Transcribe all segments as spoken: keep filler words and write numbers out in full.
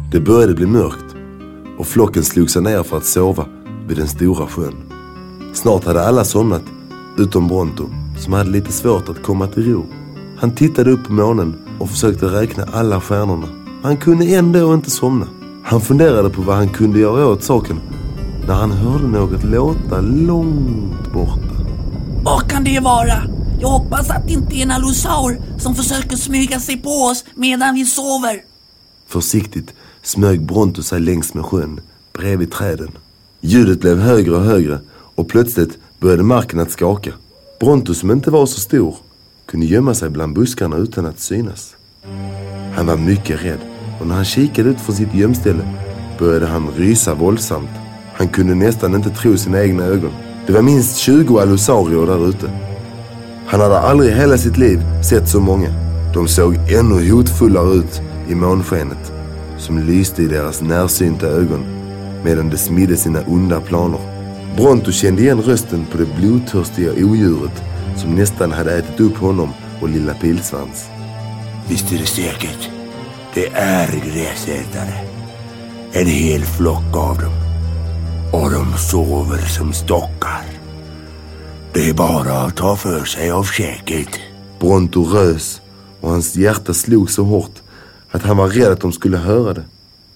Det började bli mörkt och flocken slog sig ner för att sova vid den stora sjön. Snart hade alla somnat utom Bronto, som hade lite svårt att komma till ro. Han tittade upp på månen och försökte räkna alla stjärnorna. Han kunde ändå inte somna. Han funderade på vad han kunde göra åt saken när han hörde något låta långt borta. Vad kan det vara? Jag hoppas att det inte är en allosaur som försöker smyga sig på oss medan vi sover. Försiktigt smög Bronto sig längs med sjön, bredvid träden. Ljudet blev högre och högre och plötsligt började marken att skaka. Bronto, som inte var så stor, kunde gömma sig bland buskarna utan att synas. Han var mycket rädd och när han kikade ut från sitt gömställe började han rysa våldsamt. Han kunde nästan inte tro sina egna ögon. Det var minst tjugo allosaurier där ute. Han hade aldrig hela sitt liv sett så många. De såg ännu hotfullare ut i månskenet som lyste i deras närsynta ögon medan de smidde sina onda planer. Bronto kände igen rösten på det blodtörstiga odjuret som nästan hade ätit upp honom och lilla Pilsvans. Visst är det säkert. Det är gräsätare. En hel flock av dem. Och de sover som stockar. Det är bara att ta för sig av käket. Bronto rös och hans hjärta slog så hårt att han var rädd att de skulle höra det.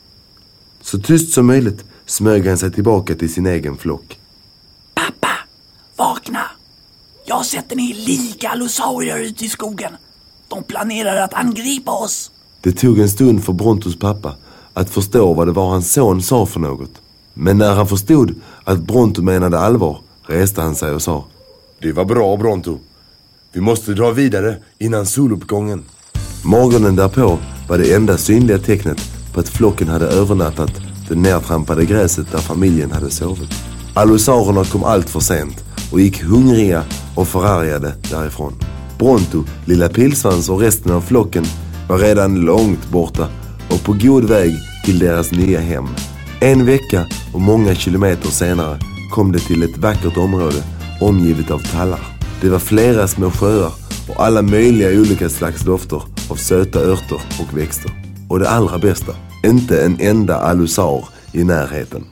Så tyst som möjligt smög han sig tillbaka till sin egen flock. Pappa, vakna! Jag har sett en hel liga allosaurier ute i skogen. De planerar att angripa oss. Det tog en stund för Brontos pappa att förstå vad det var hans son sa för något. Men när han förstod att Bronto menade allvar reste han sig och sa: Det var bra, Bronto. Vi måste dra vidare innan soluppgången. Morgonen därpå var det enda synliga tecknet på att flocken hade övernattat det nertrampade gräset där familjen hade sovit. Allosaurerna kom allt för sent och gick hungriga och förargade därifrån. Bronto, lilla Pilsvans och resten av flocken var redan långt borta och på god väg till deras nya hem. En vecka och många kilometer senare kom det till ett vackert område omgivet av tallar. Det var flera små sjöar och alla möjliga olika slags dofter av söta örter och växter. Och det allra bästa, inte en enda allosaur i närheten.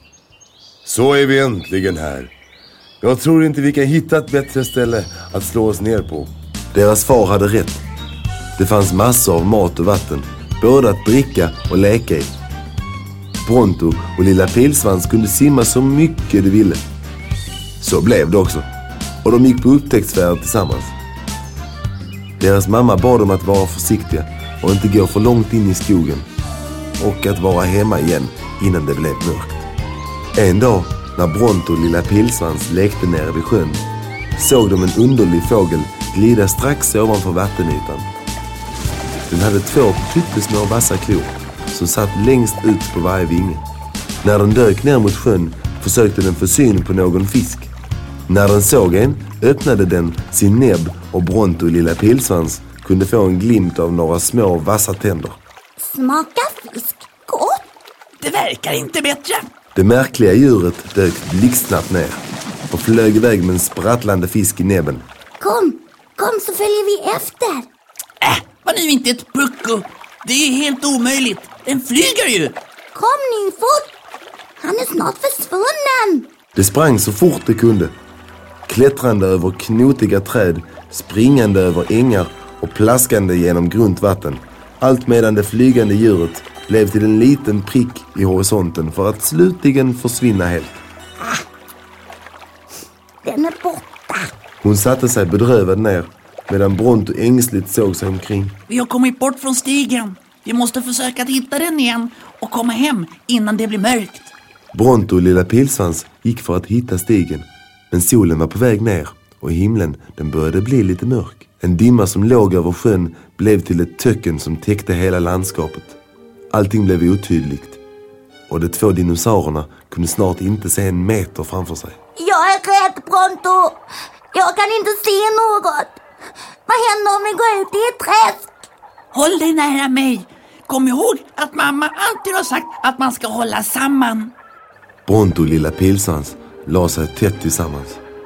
Så är vi äntligen här. Jag tror inte vi kan hitta ett bättre ställe att slå oss ner på. Deras far hade rätt. Det fanns massor av mat och vatten, både att dricka och leka i. Bronto och lilla Pilsvans kunde simma så mycket de ville. Så blev det också. Och de gick på upptäcktsfärd tillsammans. Deras mamma bad dem att vara försiktiga och inte gå för långt in i skogen. Och att vara hemma igen innan det blev mörkt. En dag när Bronto och lilla Pilsvans lekte nere vid sjön såg de en underlig fågel glida strax ovanför vattenytan. Den hade två pyttesmå vassa klor som satt längst ut på varje vinge. När den dök ner mot sjön försökte den få syn på någon fisk. När den såg en öppnade den sin näbb och Bronto och lilla Pilsvans kunde få en glimt av några små vassa tänder. Smakar fisk gott? Det verkar inte bättre. Det märkliga djuret dök blixtsnabbt ner och flög iväg med en sprattlande fisk i näbben. Kom, kom så följer vi efter. Äh, var nu inte ett pucko. Det är helt omöjligt. Den flyger ju. Kom nu fort. Han är snart försvunnen. Det sprang så fort det kunde. Klättrande över knotiga träd, springande över ängar och plaskande genom grunt vatten. Allt medan det flygande djuret blev till en liten prick i horisonten för att slutligen försvinna helt. Ah, den är borta. Hon satte sig bedrövad ner medan Bronto ängsligt såg sig omkring. Vi har kommit bort från stigen. Vi måste försöka hitta den igen och komma hem innan det blir mörkt. Bronto och lilla Pilsvans gick för att hitta stigen. Men solen var på väg ner och himlen den började bli lite mörk. En dimma som låg över sjön blev till ett töcken som täckte hela landskapet. Allting blev otydligt och de två dinosaurierna kunde snart inte se en meter framför sig. Jag är rädd, Bronto. Jag kan inte se något. Vad händer om vi går ut i ett träsk? Håll dig nära mig. Kom ihåg att mamma alltid har sagt att man ska hålla samman. Bronto och lilla Pilsvans la sig tätt tillsammans.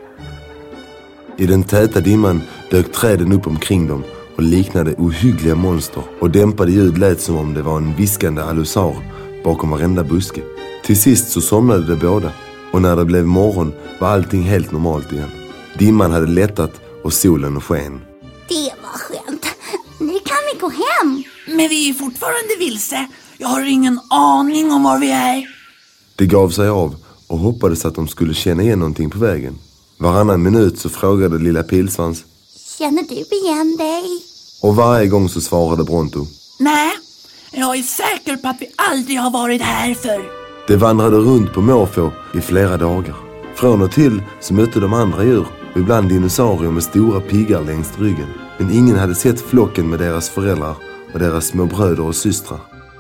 I den täta dimman dök träden upp omkring dem och liknade ohyggliga monster och dämpade ljud lät som om det var en viskande allosaur bakom varenda buske. Till sist så somnade de båda och när det blev morgon var allting helt normalt igen. Dimman hade lättat och solen sken. Det var skönt. Nu kan vi gå hem. Men vi är fortfarande vilse. Jag har ingen aning om var vi är. Det gav sig av och hoppades att de skulle känna igen någonting på vägen. Varannan minut så frågade lilla Pilsvans: Känner du igen dig? Och varje gång så svarade Bronto: Nej, jag är säker på att vi aldrig har varit här förr. Det vandrade runt på måfå i flera dagar. Från och till så mötte de andra djur, ibland dinosaurier med stora piggar längs ryggen. Men ingen hade sett flocken med deras föräldrar och deras små bröder och systrar.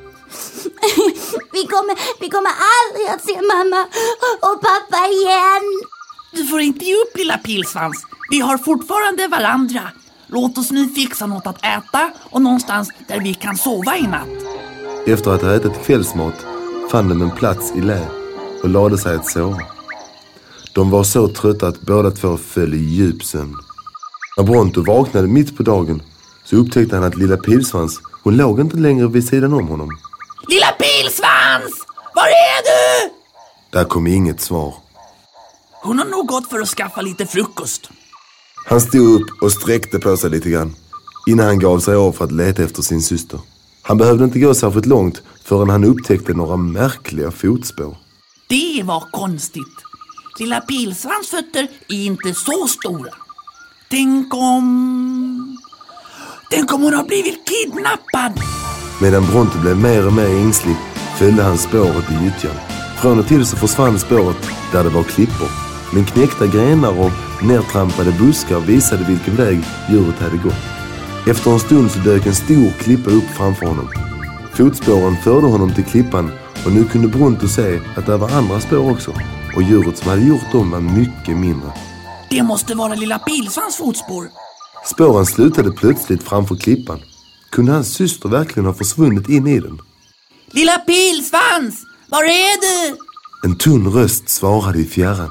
vi, kommer, vi kommer aldrig att se mamma och pappa igen. Du får inte ge upp, lilla Pilsvans. Vi har fortfarande varandra. Låt oss nu fixa något att äta och någonstans där vi kan sova i natt. Efter att ha ätit kvällsmat fann de en plats i lä och lade sig att sova. De var så trötta att båda två föll i djup sömn. När Bronto vaknade mitt på dagen så upptäckte han att lilla Pilsvans, hon låg inte längre vid sidan om honom. Lilla Pilsvans! Var är du? Där kom inget svar. Hon har nog gått för att skaffa lite frukost. Han stod upp och sträckte på sig lite grann innan han gav sig av för att leta efter sin syster. Han behövde inte gå särskilt långt förrän han upptäckte några märkliga fotspår. Det var konstigt. Lilla Pilsvans fötter är inte så stora. Tänk om... Tänk om hon har blivit kidnappad. Medan Bronto blev mer och mer ängslig följde han spåret i gyttjan. Från och till så försvann spåret där det var klippor. Men knäckta grenar och nertrampade buskar visade vilken väg djuret hade gått. Efter en stund så dök en stor klippa upp framför honom. Fotspåren förde honom till klippan och nu kunde Bronto se att det var andra spår också. Och djuret som hade gjort dem var mycket mindre. Det måste vara lilla Pilsvans fotspår. Spåren slutade plötsligt framför klippan. Kunde hans syster verkligen ha försvunnit in i den? Lilla Pilsvans! Var är du? En tunn röst svarade i fjärran.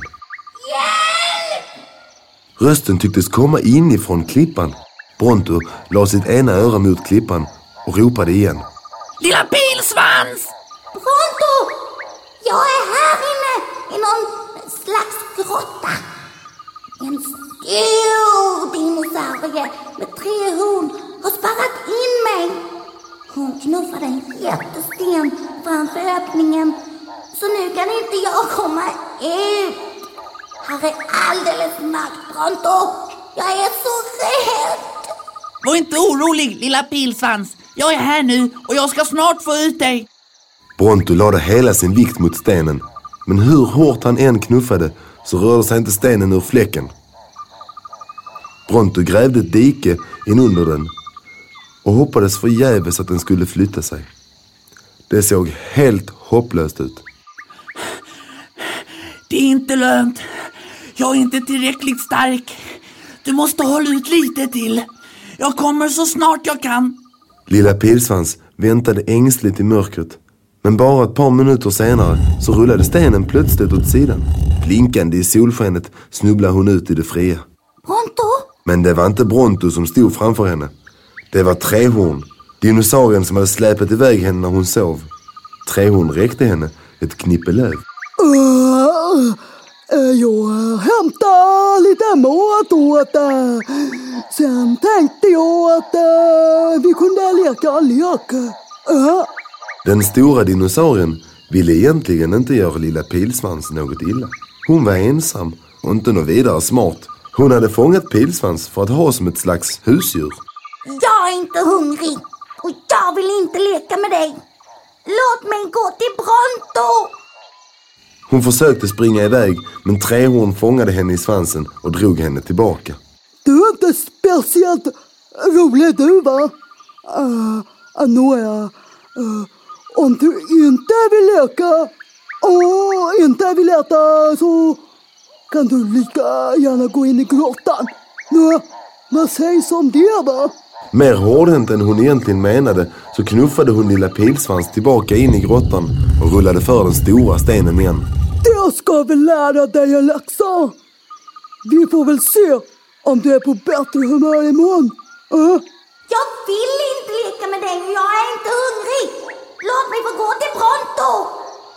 Hjälp! Rösten tycktes komma inifrån klippan. Bronto la sitt ena öra mot klippan och ropade igen. Lilla Pilsvans! Bronto! Jag är här inne i någon slags grotta. En stor dinosaurie med tre horn har spärrat in mig. Hon knuffade en jättesten framför öppningen. Så nu kan inte jag komma ut. Här är alldeles mörkt, Bronto. Jag är så rädd. Var inte orolig, lilla Pilsvans. Jag är här nu och jag ska snart få ut dig. Bronto lade hela sin vikt mot stenen. Men hur hårt han än knuffade så rörde sig inte stenen ur fläcken. Bronto grävde ett dike in under den och hoppades förgäves att den skulle flytta sig. Det såg helt hopplöst ut. Det är inte lönt. Jag är inte tillräckligt stark. Du måste hålla ut lite till. Jag kommer så snart jag kan. Lilla Pilsvans väntade ängsligt i mörkret. Men bara ett par minuter senare så rullade stenen plötsligt åt sidan. Blinkande i solskenet snubblade hon ut i det fria. Bronto? Men det var inte Bronto som stod framför henne. Det var Trehorn, dinosaurien som hade släpat iväg henne när hon sov. Trehorn räckte henne ett knippe löv. Uh, uh, jag hämtar lite mat åt dig. Sen tänkte jag att uh, vi kunde leka lek. Uh. Den stora dinosaurien ville egentligen inte göra lilla Pilsvans något illa. Hon var ensam och inte något vidare smart. Hon hade fångat Pilsvans för att ha som ett slags husdjur. Jag är inte hungrig och jag vill inte leka med dig. Låt mig gå till Bronto. Hon försökte springa iväg men Trehorn fångade henne i svansen och drog henne tillbaka. Du är inte speciellt rolig du va? Uh, uh, nåja, uh, om du inte vill leka och inte vill äta så kan du lika gärna gå in i grottan. Nå, vad sägs om det va? Mer hårdhänt än hon egentligen menade så knuffade hon lilla Pilsvans tillbaka in i grottan och rullade för den stora stenen igen. Jag ska väl lära dig en läxa. Vi får väl se om du är på bättre humör imorgon. Uh. Jag vill inte leka med dig och jag är inte hungrig. Låt mig få gå till Bronto.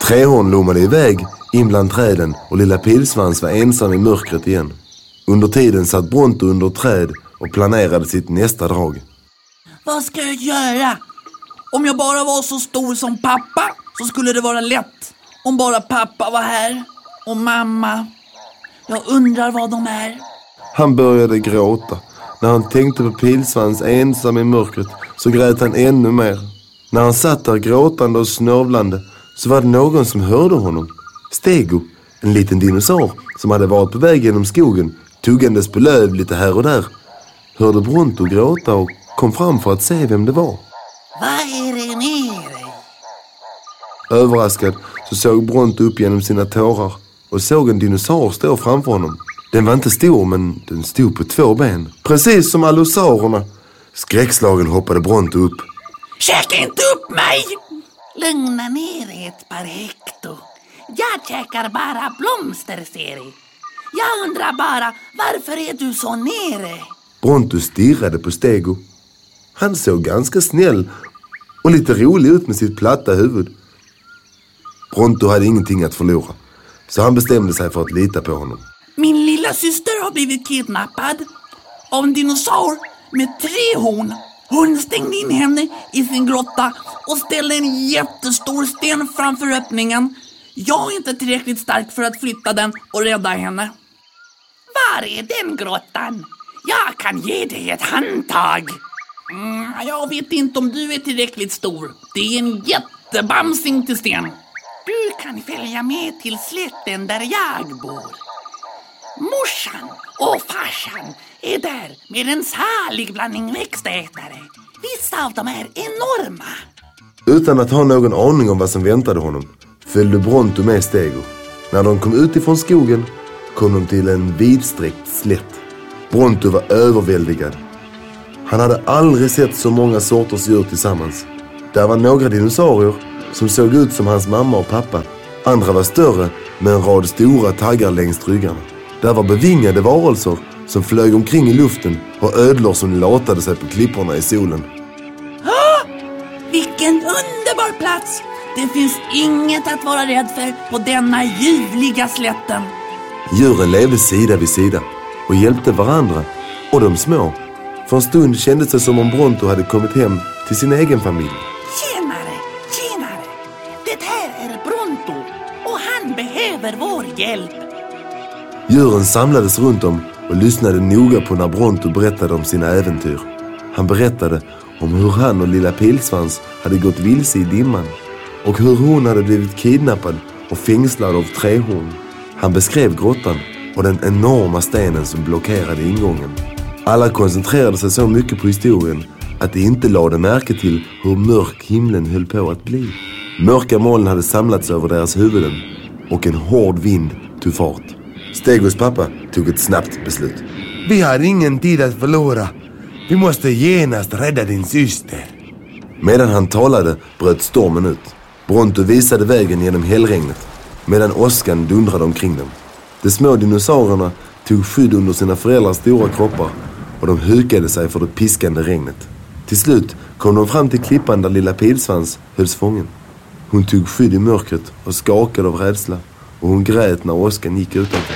Trähorn lommade iväg in bland träden och lilla Pilsvans var ensam i mörkret igen. Under tiden satt Bronto under träd och planerade sitt nästa drag. Vad ska jag göra? Om jag bara var så stor som pappa så skulle det vara lätt. Om bara pappa var här och mamma. Jag undrar vad de är. Han började gråta. När han tänkte på Pilsvans ensam i mörkret så grät han ännu mer. När han satt där gråtande och snörvlande så var det någon som hörde honom. Stego, en liten dinosaur som hade varit på väg genom skogen, tuggandes på löv lite här och där, hörde Bronto gråta och kom fram för att se vem det var. Vad är det nere? Överraskad så såg Bronto upp genom sina tårar och såg en dinosaur stå framför honom. Den var inte stor, men den stod på två ben, precis som allosaurerna. Skräckslagen hoppade Bronto upp. Käka inte upp mig! Lugna ner ett par hekto. Jag käkar bara blomster, Seri. Jag undrar bara, varför är du så nere? Bronto stirrade på Stego. Han såg ganska snäll och lite rolig ut med sitt platta huvud. Bronto hade ingenting att förlora, så han bestämde sig för att lita på honom. Min lilla syster har blivit kidnappad av en dinosaur med tre horn. Hon stängde in henne i sin grotta och ställde en jättestor sten framför öppningen. Jag är inte tillräckligt stark för att flytta den och rädda henne. Var är den grottan? Jag kan ge dig ett handtag. Mm, jag vet inte om du är tillräckligt stor. Det är en jättebamsing till sten. Du kan följa med till slätten där jag bor. Morsan och farsan är där med en salig blandning växtätare. Vissa av dem är enorma. Utan att ha någon aning om vad som väntade honom följde Bronto med Stego. När de kom ut ifrån skogen kom de till en vidsträckt slätt. Bronto var överväldigad. Han hade aldrig sett så många sorters djur tillsammans. Där var några dinosaurier som såg ut som hans mamma och pappa. Andra var större med en rad stora taggar längs ryggarna. Där var bevingade varelser som flög omkring i luften och ödlor som latade sig på klipporna i solen. Ah, vilken underbar plats! Det finns inget att vara rädd för på denna ljuvliga slätten. Djuren levde sida vid sida och hjälpte varandra och de små. För en stund kändes det som om Bronto hade kommit hem till sin egen familj. Tjenare, tjenare! Det här är Bronto och han behöver vår hjälp. Djuren samlades runt om och lyssnade noga på när Bronto berättade om sina äventyr. Han berättade om hur han och lilla Pilsvans hade gått vilse i dimman och hur hon hade blivit kidnappad och fängslad av trähorn. Han beskrev grottan och den enorma stenen som blockerade ingången. Alla koncentrerade sig så mycket på historien att de inte lade märke till hur mörk himlen höll på att bli. Mörka moln hade samlats över deras huvuden och en hård vind tog fart. Stegos pappa tog ett snabbt beslut. Vi har ingen tid att förlora. Vi måste genast rädda din syster. Medan han talade bröt stormen ut. Bronto visade vägen genom hällregnet medan åskan dundrade omkring dem. De små dinosaurierna tog skydd under sina föräldrars stora kroppar och de hukade sig för det piskande regnet. Till slut kom de fram till klippan där lilla Pilsvans hölls fången. Hon tog skydd i mörkret och skakade av rädsla och hon grät när åskan gick utanför.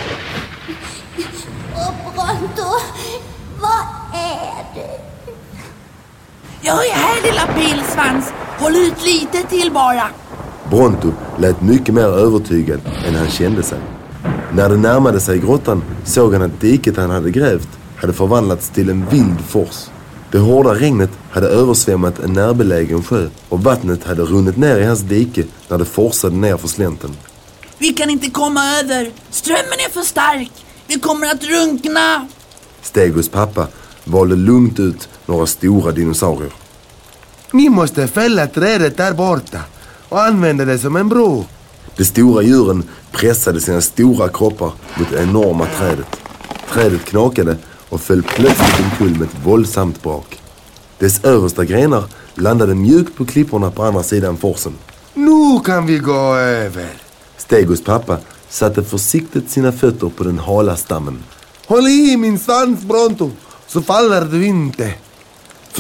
Och Bronto, vad är du? Jag är här, lilla Pilsvans. Håll ut lite till bara. Bronto lät mycket mer övertygad än han kände sig. När det närmade sig grottan såg han att diket han hade grävt hade förvandlats till en vild fors. Det hårda regnet hade översvämmat en närbelägen sjö och vattnet hade runnit ner i hans dike när det forsade ner för slänten. Vi kan inte komma över. Strömmen är för stark. Vi kommer att runkna. Stegos pappa valde lugnt ut några stora dinosaurier. Ni måste fälla trädet där borta och använda det som en bro. De stora djuren pressade sina stora kroppar mot det enorma trädet. Trädet knakade och föll plötsligt omkull med ett våldsamt brak. Dess översta grenar landade mjukt på klipporna på andra sidan forsen. Nu kan vi gå över. Stegos pappa satte försiktigt sina fötter på den hala stammen. Håll i min svans, Bronto, så faller du inte.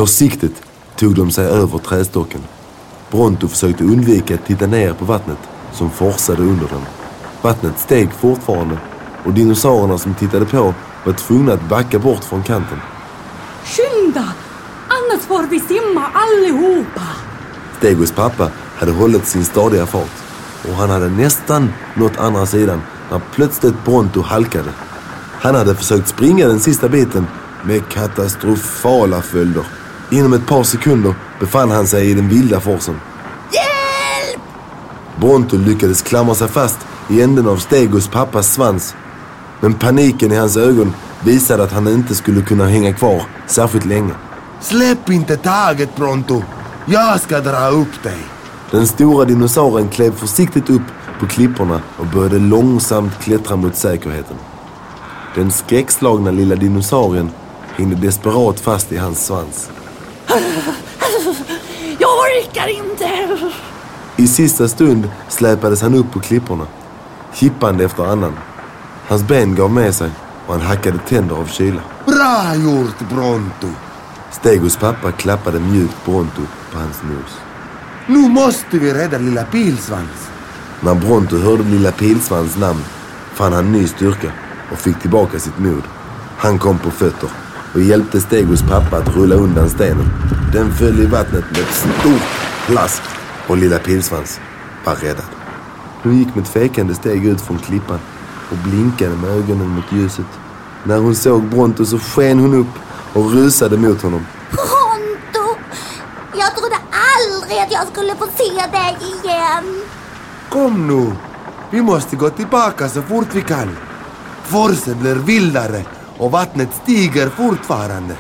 Försiktigt tog de sig över trästocken. Bronto försökte undvika att titta ner på vattnet som forsade under den. Vattnet steg fortfarande och dinosaurierna som tittade på var tvungna att backa bort från kanten. Skynda! Annars får vi simma allihopa! Stegos pappa hade hållit sin stadiga fart och han hade nästan nått andra sidan när plötsligt Bronto halkade. Han hade försökt springa den sista biten med katastrofala följder. Inom ett par sekunder befann han sig i den vilda forsen. Hjälp! Bronto lyckades klamra sig fast i änden av Stegos pappas svans. Men paniken i hans ögon visade att han inte skulle kunna hänga kvar särskilt länge. Släpp inte taget, Bronto. Jag ska dra upp dig. Den stora dinosaurien klev försiktigt upp på klipporna och började långsamt klättra mot säkerheten. Den skräckslagna lilla dinosaurien hängde desperat fast i hans svans. Jag orkar inte. I sista stund släpades han upp på klipporna, kippande efter annan. Hans ben gav med sig och han hackade tänder av kyla. Bra gjort, Bronto. Stegos pappa klappade mjukt Bronto på hans nos. Nu måste vi rädda lilla Pilsvans. När Bronto hörde lilla Pilsvans namn fann han ny styrka och fick tillbaka sitt mod. Han kom på fötter och hjälpte Stegos pappa att rulla undan stenen. Den föll i vattnet med ett stort plask och lilla Pilsvans var räddad. Hon gick med tvekande steg ut från klippan och blinkade med ögonen mot ljuset. När hon såg Bronto så sken hon upp och rusade mot honom. Bronto! Jag trodde aldrig att jag skulle få se dig igen. Kom nu. Vi måste gå tillbaka så fort vi kan. Forsen blir vildare och vattnet stiger fortfarande.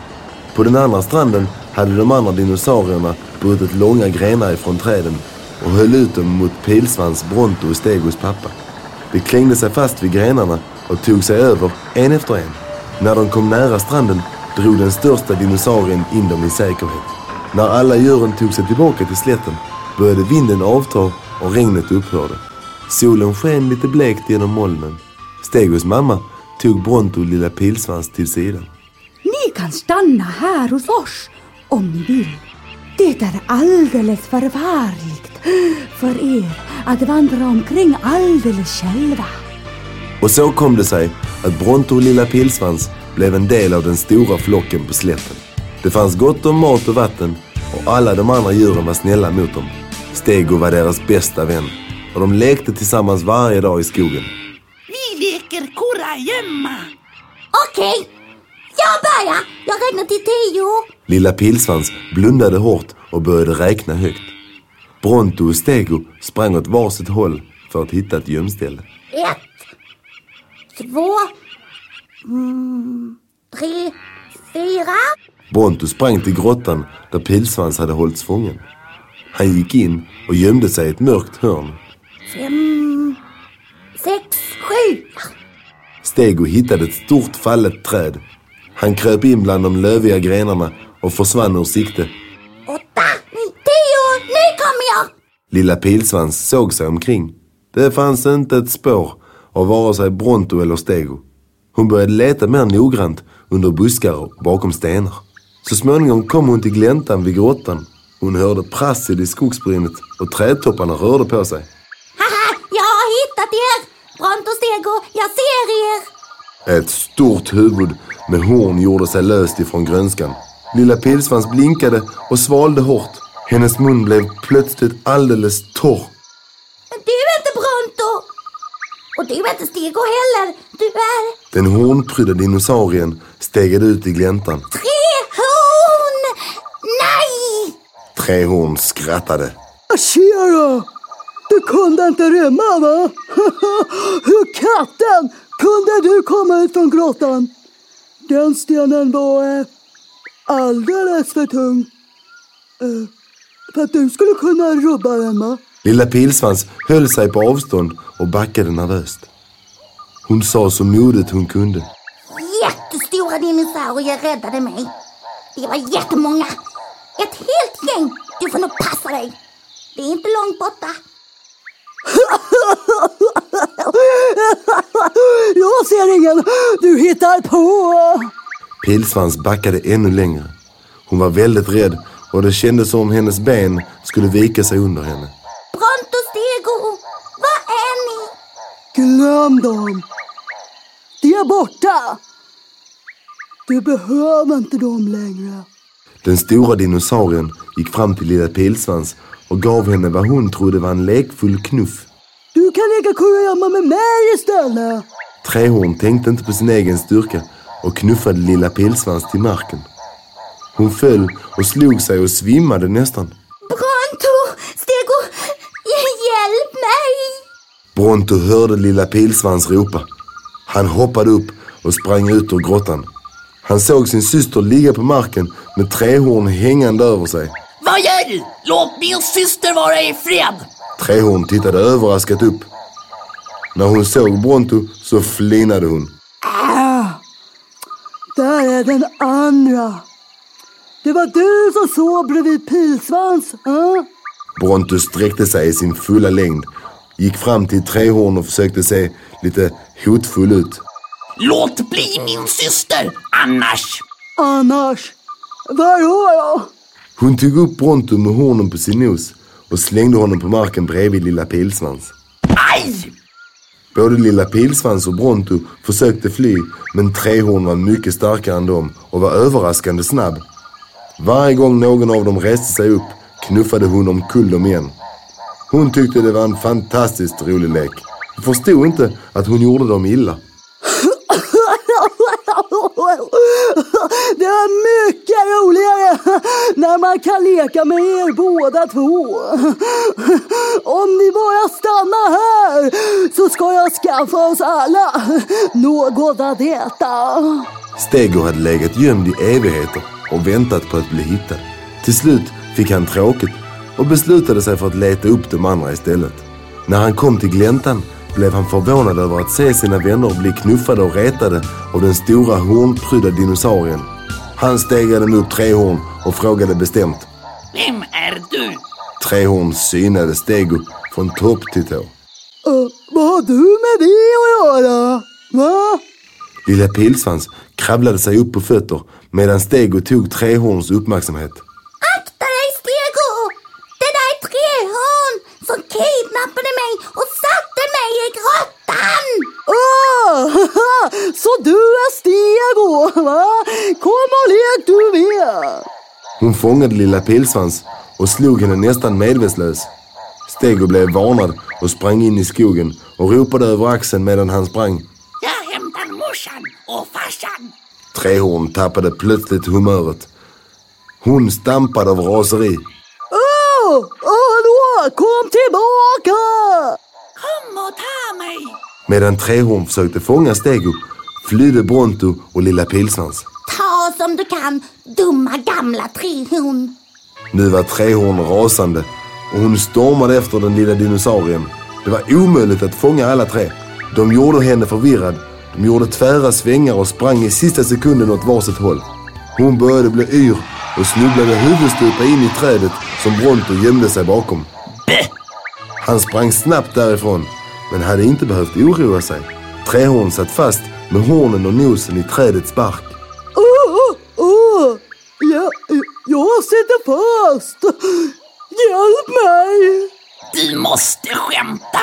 På den andra stranden hade de andra dinosaurierna brutit långa grenar ifrån träden och höll ut dem mot Pilsvans, Bronto och Stegos pappa. De klängde sig fast vid grenarna och tog sig över en efter en. När de kom nära stranden drog den största dinosaurien in dem i säkerhet. När alla djuren tog sig tillbaka till slätten började vinden avta och regnet upphörde. Solen sken lite blekt genom molnen. Stegos mamma tog Bronto och lilla Pilsvans till sidan. Ni kan stanna här hos oss om ni vill. Det är alldeles för farligt för er att vandra omkring alldeles själva. Och så kom det sig att Bronto och lilla Pilsvans blev en del av den stora flocken på slätten. Det fanns gott om mat och vatten och alla de andra djuren var snälla mot dem. Stego var deras bästa vän och de lekte tillsammans varje dag i skogen. Vi leker kurragömma. Okej, jag börjar. Jag räknar till tio. Lilla Pilsvans blundade hårt och började räkna högt. Bronto och Stego sprang åt varsitt håll för att hitta ett gömställe. Ett, två, mm, tre, fyra. Bronto sprang till grottan där Pilsvans hade hållits fången. Han gick in och gömde sig i ett mörkt hörn. Fem, sex, sju. Stego hittade ett stort fallet träd. Han kröp in bland de löviga grenarna och försvann ur sikte. Åtta, tio, nu kommer jag. Lilla Pilsvans såg sig omkring. Det fanns inte ett spår av vare sig Bronto eller Stego. Hon började leta mer noggrant under buskar och bakom stenar. Så småningom kom hon till gläntan vid grottan. Hon hörde prassel i skogsbrynet och trädtopparna rörde på sig. Haha, jag har hittat er. Bronto, Stego, jag ser er. Ett stort huvud med horn gjorde sig löst ifrån grönskan. Lilla Pilsvans blinkade och svalde hårt. Hennes mun blev plötsligt alldeles torr. Men du är inte Bronto. Och du är inte Stego heller. Du är... Den hornprydda dinosaurien stegade ut i gläntan. Trehorn! Nej! Trehorn skrattade. Tjena! Du kunde inte rymma, va? Hur katten kunde du komma ut från grottan? Den stenen var eh, alldeles för tung. Eh, för att du skulle kunna rubba den, va? Lilla Pilsvans höll sig på avstånd och backade nervöst. Hon sa så modigt hon kunde. Jättestora dinosaurier räddade mig. Det var jättemånga. Ett helt gäng. Du får nog passa dig. Det är inte långt borta. Jag ser ingen. Du hittar på. Pilsvans backade ännu längre. Hon var väldigt rädd och det kändes som om hennes ben skulle vika sig under henne. Bronto, Stego. Glöm dem. De är borta. Du behöver inte dem längre. Den stora dinosaurien gick fram till lilla Pilsvans och gav henne vad hon trodde var en lekfull knuff. Du kan lägga kurragömma med mig istället. Trähorn tänkte inte på sin egen styrka och knuffade lilla Pilsvans till marken. Hon föll och slog sig och svimmade nästan. Bronto, Stego, hjälp mig! Bronto hörde lilla Pilsvans ropa. Han hoppade upp och sprang ut ur grottan. Han såg sin syster ligga på marken med Trähorn hängande över sig. Vad gör du? Låt min syster vara i fred! Trähorn tittade överraskat upp. När hon såg Bronto så flinade hon. Ah, där är den andra. Det var du som sov bredvid Pilsvans, eh? Bronto sträckte sig i sin fulla längd, gick fram till Trähorn och försökte se lite hotfull ut. Låt bli min syster, annars! Annars? Vadå då? Hon tog upp Bronto med hornen på sin nos och slängde honom på marken bredvid lilla Pilsvans. Aj! Både lilla Pilsvans och Bronto försökte fly, men Trähorn var mycket starkare än dem och var överraskande snabb. Varje gång någon av dem reste sig upp knuffade hon omkull dem igen. Hon tyckte det var en fantastiskt rolig lek. Hon förstod inte att hon gjorde dem illa. Det är mycket roligare när man kan leka med er båda två. Om ni bara stannar här så ska jag skaffa oss alla något att äta. Stego hade legat gömd i evigheter och väntat på att bli hittad. Till slut fick han tråkigt och beslutade sig för att leta upp de andra istället. När han kom till gläntan blev han förvånad över att se sina vänner bli knuffade och retade av den stora hornprydda dinosaurien. Han stegade mot Trähorn och frågade bestämt. Vem är du? Trähorn synade Stego från topp till tå. Uh, vad har du med det att göra? Va? Lilla Pilsvans kravlade sig upp på fötter medan Stego tog Trähorns uppmärksamhet. Akta dig, Stego! Det där är Trähorn som kidnappade mig och satte mig i grottan! Oh, så du är Stego, va? Kom och lek du med! Hon fångade lilla Pilsvans och slog henne nästan medvetslös. Stego blev varnad och sprang in i skogen och ropade över axeln medan han sprang. Jag hämtar morsan och farsan. Trähorn tappade plötsligt humöret. Hon stampade av raseri. Åh, oh, hallå, kom tillbaka! Kom och ta mig! Medan Trähorn försökte fånga Stego flydde Bronto och lilla Pilsvans. Ta som du kan, dumma gamla Trähorn. Nu var Trähorn rasande och hon stormade efter den lilla dinosaurien. Det var omöjligt att fånga alla tre. De gjorde henne förvirrad. De gjorde tvära svängar och sprang i sista sekunden åt varsitt håll. Hon började bli yr och snubblade huvudstupa in i trädet som Bronto gömde sig bakom. Bäh! Han sprang snabbt därifrån, men hade inte behövt oroa sig. Trähorn satt fast med hornen och nosen i trädets bark. Åh, oh, oh, jag, jag sitter fast. Hjälp mig! Du måste skämta.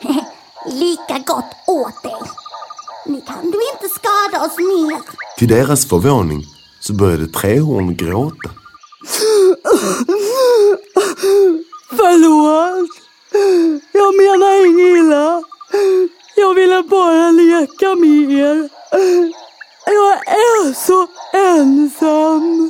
Lika gott åt dig. Nu kan du inte skada oss mer. Till deras förvåning så började Trähorn gråta. Förlåt. Jag menar inget illa. Jag ville bara leka med er. Jag är så ensam.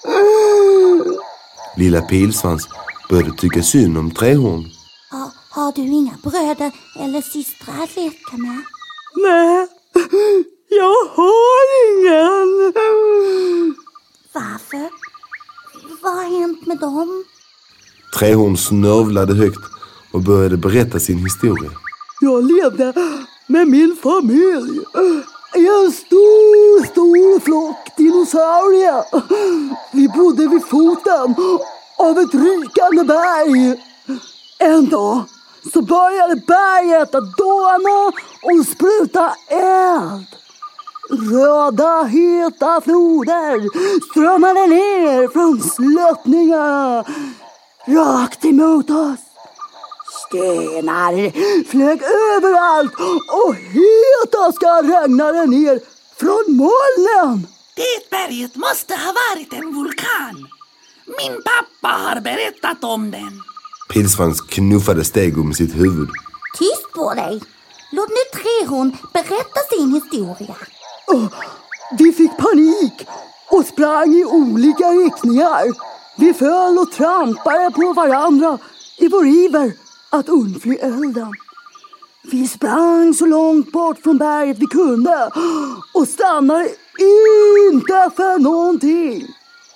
Lilla Pilsvans började tycka synd om Trähorn. Ha, har du inga bröder eller systrar att leka med? Nej, jag har ingen. Varför? Vad har hänt med dem? Trähorn snörvlade högt och började berätta sin historia. Jag levde med min familj i en stor, stor flock dinosaurier. Vi bodde vid foten av ett rykande berg. En dag så började berget att dåna och spruta eld. Röda, heta floder strömmade ner från sluttningarna rakt emot oss. Stenar flög överallt och heta ska regna det ner från molnen. Det berget måste ha varit en vulkan. Min pappa har berättat om den. Pilsvans knuffade Stego med sitt huvud. Tyst på dig. Låt nu Trehorn berätta sin historia. Oh, vi fick panik och sprang i olika riktningar. Vi föll och trampade på varandra i vår iver att undfly elden. Vi sprang så långt bort från berget vi kunde och stannade inte för någonting.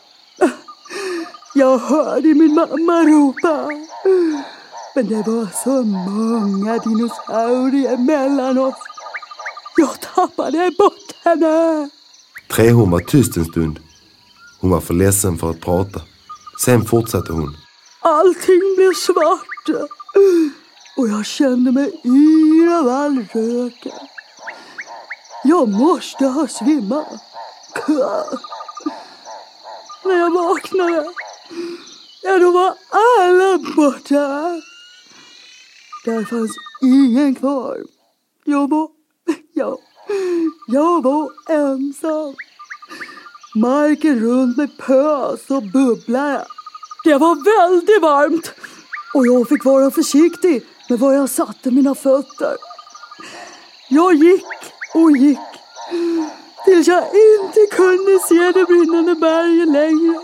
Jag hörde min mamma ropa. Men det var så många dinosaurier mellan oss. Jag tappade bort henne. Trehorn var tyst en stund. Hon var för ledsen för att prata. Sen fortsatte hon. Allting blev svart. Och jag kände mig yr av all röken. Jag måste ha svimmat. När jag vaknade, ja, då var alla borta. Där fanns ingen kvar. Jag var, jag, jag var ensam. Marken runt mig pös och bubblade. Det var väldigt varmt. Och jag fick vara försiktig med var jag satte mina fötter. Jag gick och gick. Tills jag inte kunde se det brinnande berget längre.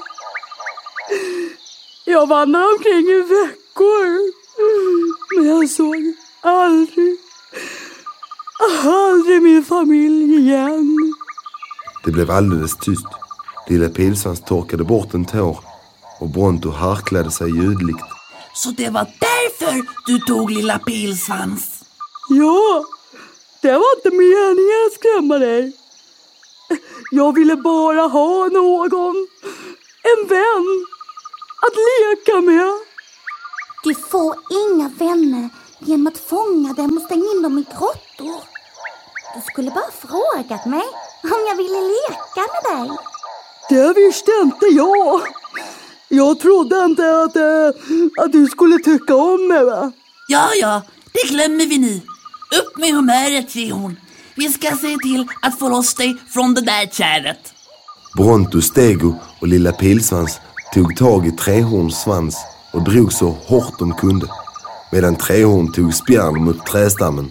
Jag vandrade omkring i veckor. Men jag såg aldrig, aldrig min familj igen. Det blev alldeles tyst. Lilla Pilsvans torkade bort en tår och Bronto harklade sig ljudligt. Så det var därför du tog Lilla Pilsvans? Ja, det var inte meningen att skrämma dig. Jag ville bara ha någon, en vän, att leka med. Du får inga vänner genom att fånga dem och stänga in dem i grottor. Du skulle bara frågat mig om jag ville leka med dig. Det visste inte jag. Jag trodde inte att, äh, att du skulle tycka om mig, va? Ja, ja, det glömmer vi nu. Upp med humöret, Trehorn. Vi ska se till att få loss dig från det där kärret. Bronto, Stego och Lilla Pilsvans tog tag i Trehorns svans och drog så hårt de kunde. Medan Trehorn tog spjärn mot trästammen.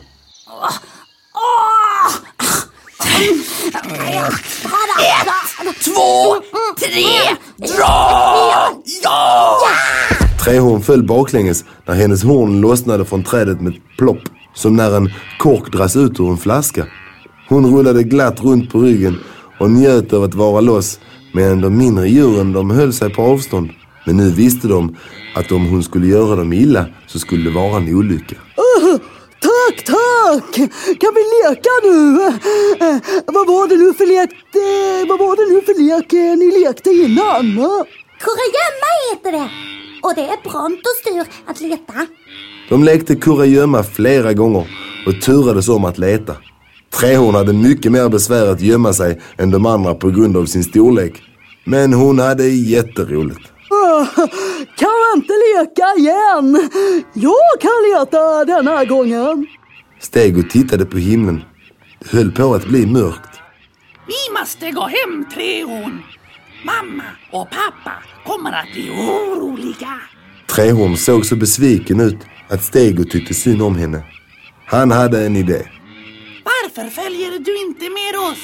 Ett, två, tre, dra! Ja! Trehorn föll baklänges när hennes horn lossnade från trädet med ett plopp, som när en kork dras ut ur en flaska. Hon rullade glatt runt på ryggen och njöt av att vara loss, medan de mindre djuren de höll sig på avstånd. Men nu visste de att om hon skulle göra dem illa så skulle det vara en olycka. Uh, tack, tack! Kan vi leka nu? Uh, vad var det nu för lek? Uh, vad var det nu för lek uh, ni lekte innan? Uh? Kurragömma heter det. Och det är Brontos tur att leta. De lekte kurragömma flera gånger och turades om att leta. Trehorn hade mycket mer besvär att gömma sig än de andra på grund av sin storlek. Men hon hade jätteroligt. Uh, kan vi inte leka igen? Jag kan leta denna gången. Stego tittade på himlen. Det höll på att bli mörkt. Vi måste gå hem, Trehorn. Mamma och pappa kommer att bli oroliga. Trehorn såg så besviken ut att Stego tyckte synd om henne. Han hade en idé. Varför följer du inte med oss?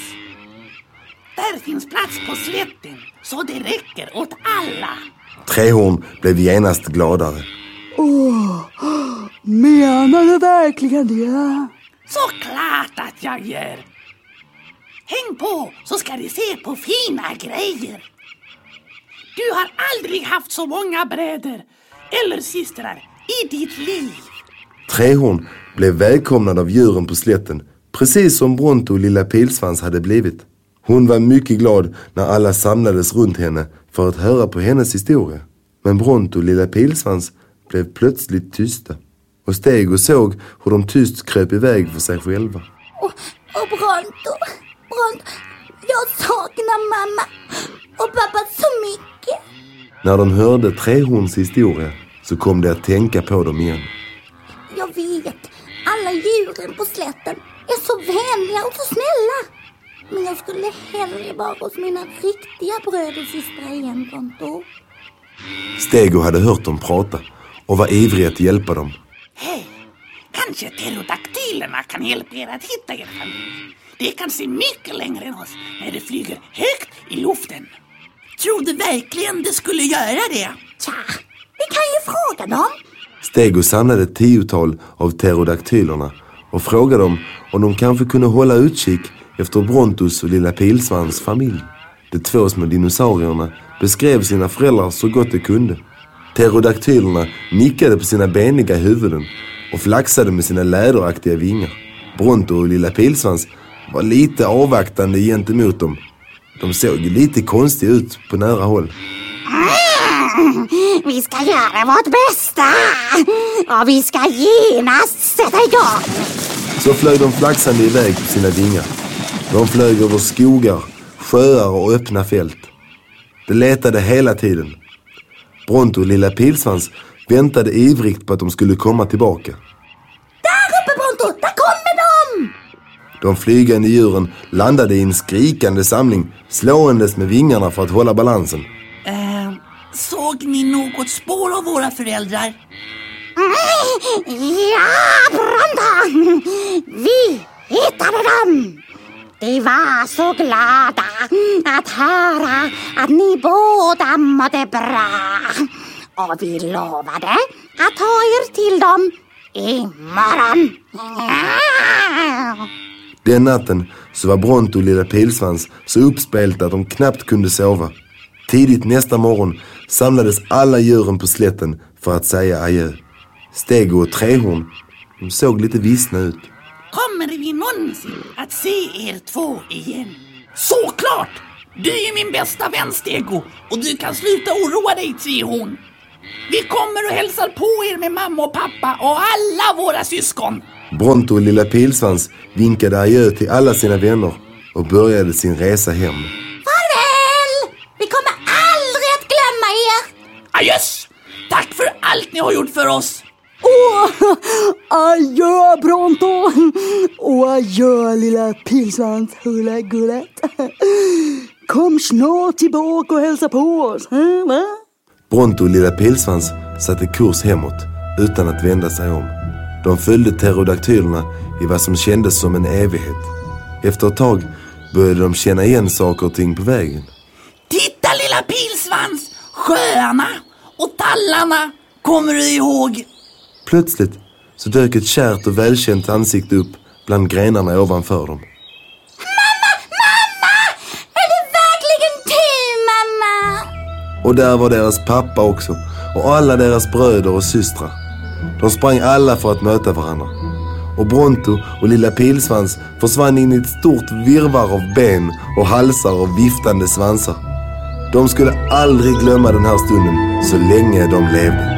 Där finns plats på slätten, så det räcker åt alla. Trehorn blev genast gladare. Åh, oh, menar du verkligen det? Såklart att jag gör. Häng på så ska du se på fina grejer. Du har aldrig haft så många bröder eller systrar i ditt liv. Trehorn blev välkomnad av djuren på slätten, precis som Bronto och Lilla Pilsvans hade blivit. Hon var mycket glad när alla samlades runt henne för att höra på hennes historia. Men Bronto och Lilla Pilsvans blev plötsligt tysta. Och Stego såg hur de tyst kröp iväg för sig själva. Och, och Bronto, Bronto, jag saknar mamma och pappa så mycket. När de hörde Trehorns historia så kom de att tänka på dem igen. alla djuren på slätten är så vänliga och så snälla. Men jag skulle hellre vara hos mina riktiga bröder och systrar igen, Bronto. Stego hade hört dem prata och var ivrig att hjälpa dem. Hej, kanske pterodaktylerna kan hjälpa er att hitta er familj. Det kan se mycket längre än oss när det flyger högt i luften. Tror du verkligen det skulle göra det? Tja, vi kan ju fråga dem. Stego samlade ett tiotal av pterodaktylerna och frågade dem om de kanske kunde hålla utkik efter Brontos och lilla Pilsvans familj. De två små dinosaurierna beskrev sina föräldrar så gott de kunde. Pterodaktylerna nickade på sina beniga huvuden och flaxade med sina läderaktiga vingar. Bronto och lilla Pilsvans var lite avvaktande gentemot dem. De såg lite konstiga ut på nära håll. Mm, vi ska göra vårt bästa och vi ska genast sätta igång. Så flög de flaxande iväg på sina vingar. De flög över skogar, sjöar och öppna fält. De letade hela tiden. Bronto och lilla Pilsvans väntade ivrigt på att de skulle komma tillbaka. Där uppe, Bronto! Där kommer de! De flygande djuren landade i en skrikande samling, slåendes med vingarna för att hålla balansen. Eh, såg ni något spår av våra föräldrar? Mm, ja, Bronto! Vi hittade dem! De var så glada att höra att ni båda mådde bra. Och vi lovade att ta er till dem imorgon. Den natten så var Bronto och lilla Pilsvans så uppspelta att de knappt kunde sova. Tidigt nästa morgon samlades alla djuren på slätten för att säga adjö. Stego och Trehorn, de såg lite vissna ut. Kommer vi någonsin att se er två igen? Såklart! Du är min bästa vän, Stego, och du kan sluta oroa dig, Trehorn. Vi kommer och hälsar på er med mamma och pappa och alla våra syskon. Bronto och lilla Pilsvans vinkade adjö till alla sina vänner och började sin resa hem. Farväl! Vi kommer aldrig att glömma er. Adjöss! Tack för allt ni har gjort för oss. Åh, adjö Bronto och adjö lilla Pilsvans hulla-gullet. Kom snart tillbaka och hälsa på oss, va? Bronto och lilla Pilsvans satte kurs hemåt utan att vända sig om. De följde pterodaktylerna i vad som kändes som en evighet. Efter ett tag började de känna igen saker och ting på vägen. Titta, lilla Pilsvans! Sjöarna och tallarna, kommer du ihåg? Plötsligt så dök ett kärt och välkänt ansikte upp bland grenarna ovanför dem. Mamma, mamma! Är det verkligen du, mamma? Och där var deras pappa också och alla deras bröder och systrar. De sprang alla för att möta varandra. Och Bronto och lilla Pilsvans försvann in i ett stort virvar av ben och halsar och viftande svansar. De skulle aldrig glömma den här stunden så länge de levde.